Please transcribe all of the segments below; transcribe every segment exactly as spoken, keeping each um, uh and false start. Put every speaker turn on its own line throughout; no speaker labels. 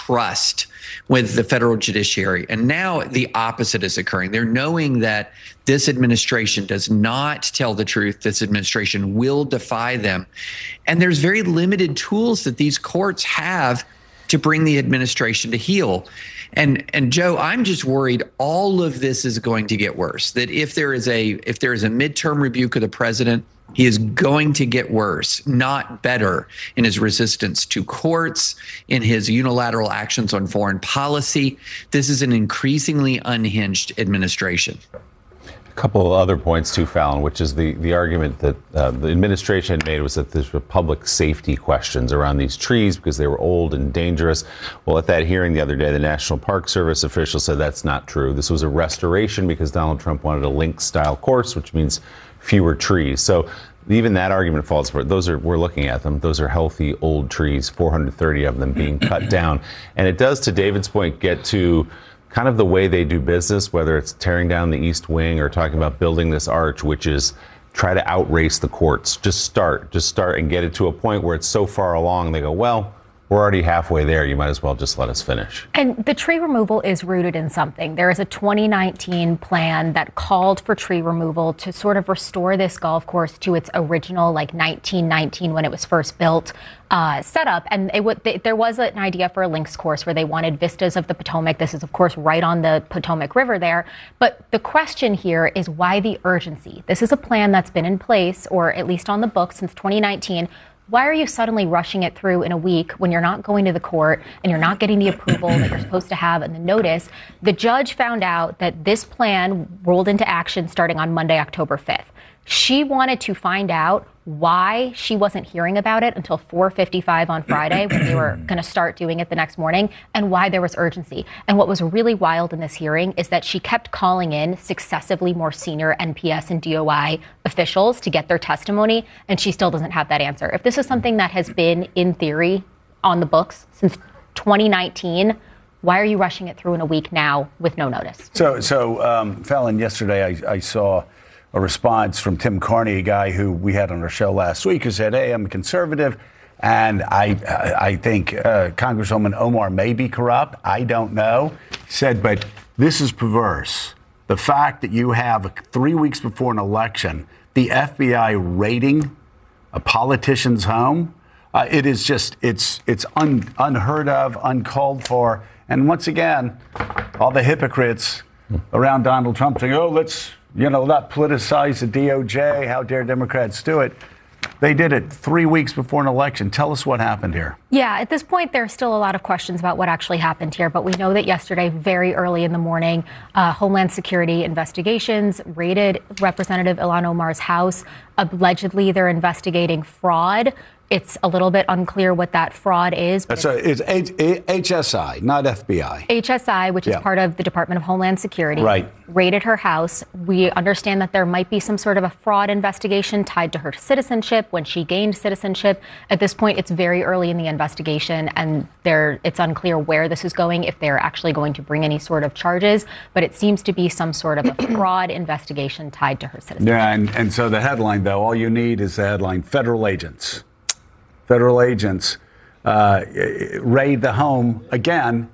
trust with the federal judiciary. And now the opposite is occurring. They're knowing that this administration does not tell the truth. This administration will defy them. And there's very limited tools that these courts have to bring the administration to heel. And and Joe, I'm just worried all of this is going to get worse. That if there is a if there is a midterm rebuke of the president, he is going to get worse, not better, in his resistance to courts, in his unilateral actions on foreign policy. This is an increasingly unhinged administration.
A couple of other points too, Fallon, which is the, the argument that uh, the administration made was that there's public safety questions around these trees because they were old and dangerous. Well, at that hearing the other day, the National Park Service official said that's not true. This was a restoration because Donald Trump wanted a link-style course, which means fewer trees. So even that argument falls apart. Those are, we're looking at them. Those are healthy old trees, four hundred thirty of them being cut down. And it does, to David's point, get to kind of the way they do business, whether it's tearing down the East Wing or talking about building this arch, which is try to outrace the courts. Just start, just start and get it to a point where it's so far along, they go, well, we're already halfway there. You might as well just let us finish.
And the tree removal is rooted in something. There is a twenty nineteen plan that called for tree removal to sort of restore this golf course to its original, like nineteen nineteen when it was first built, uh, setup. And it w- th- there was an idea for a links course where they wanted vistas of the Potomac. This is, of course, right on the Potomac River there. But the question here is why the urgency? This is a plan that's been in place, or at least on the books, since twenty nineteen. Why are you suddenly rushing it through in a week when you're not going to the court and you're not getting the approval that you're supposed to have and the notice? The judge found out that this plan rolled into action starting on Monday, October fifth. She wanted to find out why she wasn't hearing about it until four fifty-five on Friday when they were going to start doing it the next morning, and why there was urgency. And what was really wild in this hearing is that she kept calling in successively more senior N P S and D O I officials to get their testimony, and she still doesn't have that answer. If this is something that has been in theory on the books since twenty nineteen, why are you rushing it through in a week now with no notice?
So, so um, Fallon, yesterday I, I saw a response from Tim Carney, a guy who we had on our show last week, who said, hey, I'm a conservative, and I I think uh, Congresswoman Omar may be corrupt. I don't know. He said, but this is perverse. The fact that you have three weeks before an election, the F B I raiding a politician's home, uh, it is just, it's it's un, unheard of, uncalled for. And once again, all the hypocrites around Donald Trump saying, oh, let's, you know, not politicize the D O J. How dare Democrats do it? They did it three weeks before an election. Tell us what happened here.
Yeah, at this point, there's still a lot of questions about what actually happened here. But we know that yesterday, very early in the morning, uh, Homeland Security investigations raided Representative Ilhan Omar's house. Allegedly, they're investigating fraud. It's a little bit unclear what that fraud is.
But That's it's, a, it's H S I, not F B I.
H S I, which
yeah.
is part of the Department of Homeland Security,
right.
raided her house. We understand that there might be some sort of a fraud investigation tied to her citizenship when she gained citizenship. At this point, it's very early in the investigation, and there it's unclear where this is going, if they're actually going to bring any sort of charges. But it seems to be some sort of a fraud investigation tied to her citizenship.
Yeah, and, and so the headline, though, all you need is the headline, federal agents. Federal agents uh, raid the home again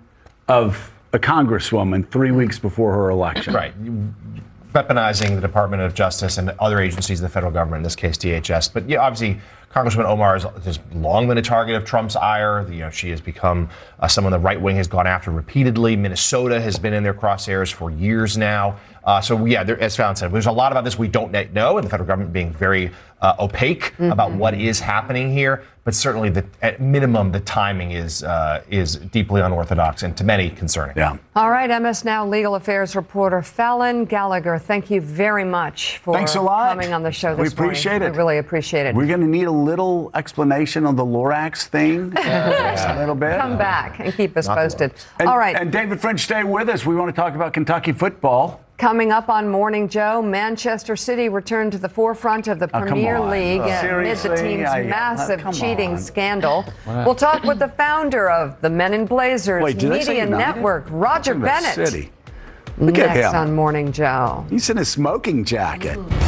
of a congresswoman three weeks before her election.
Right. Weaponizing the Department of Justice and other agencies of the federal government, in this case D H S. But yeah, obviously, Congresswoman Omar has long been a target of Trump's ire. You know, she has become uh, someone the right wing has gone after repeatedly. Minnesota has been in their crosshairs for years now. Uh, so, yeah, there, as Fallon said, there's a lot about this we don't know, and the federal government being very uh, opaque mm-hmm. about what is happening here. But certainly, the, at minimum, the timing is uh, is deeply unorthodox and to many concerning.
Yeah.
All right, M S Now legal affairs reporter Fallon Gallagher, thank you very much for
Thanks a lot.
coming on the show this
morning. We appreciate
morning.
it.
We really appreciate it.
We're going to need a little explanation on the Lorax thing. Uh, yeah. A little bit.
Come back and keep us
Not
posted.
And,
All right.
And David French, stay with us. We want to talk about Kentucky football.
Coming up on Morning Joe, Manchester City returned to the forefront of the
Oh,
Premier League
oh,
amid the team's
I,
massive
uh,
cheating
on.
scandal. We'll talk with the founder of the Men in Blazers
Wait, did I say
Media
United?
Network, Roger
I'm talking about
Bennett.
City. Look at
Next
him.
on Morning Joe.
He's in a smoking jacket.